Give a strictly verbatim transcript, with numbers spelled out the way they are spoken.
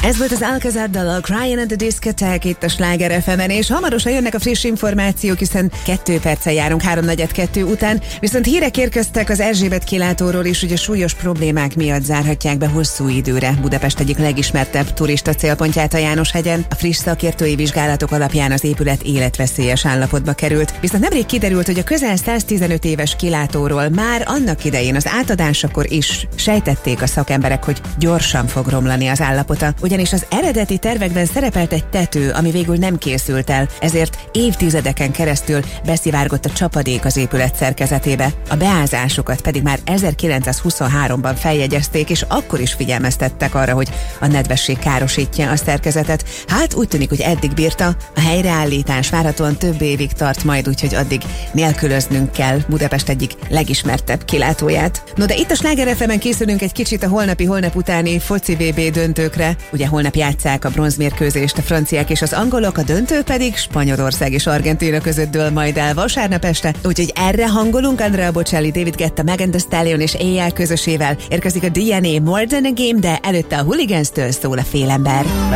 Ez volt az Alcazar a Crying at the Discotheque itt a Sláger ef emen, és hamarosan jönnek a friss információk, hiszen kettő perccel járunk háromnegyed kettő után, viszont hírek érkeztek az Erzsébet kilátóról is, hogy a súlyos problémák miatt zárhatják be hosszú időre Budapest egyik legismertebb turista célpontját a Jánoshegyen. A friss szakértői vizsgálatok alapján az épület életveszélyes állapotba került. Viszont nemrég kiderült, hogy a közel száztizenöt éves kilátóról már annak idején az átadásakor is sejtették a szakemberek, hogy gyorsan fog romlani az állapota. Ugyanis az eredeti tervekben szerepelt egy tető, ami végül nem készült el, ezért évtizedeken keresztül beszivárgott a csapadék az épület szerkezetébe. A beázásokat pedig már ezerkilencszázhuszonháromban feljegyezték, és akkor is figyelmeztettek arra, hogy a nedvesség károsítja a szerkezetet. Hát úgy tűnik, hogy eddig bírta, a helyreállítás várhatóan több évig tart majd, úgyhogy addig nélkülöznünk kell Budapest egyik legismertebb kilátóját. No, de itt a Sláger ef emen készülünk egy kicsit a holnapi, holnap utáni foci vé bé döntőkre. Ugye holnap játsszák a bronzmérkőzést a franciák és az angolok, a döntő pedig Spanyolország és Argentína között dől majd el vasárnap este. Úgyhogy erre hangolunk. Andrea Bocelli, David Guetta, Megan Thee Stallion és éjjel közösével érkezik a dé en á More Than a Game, de előtte a Hooligans-től szól a Félember.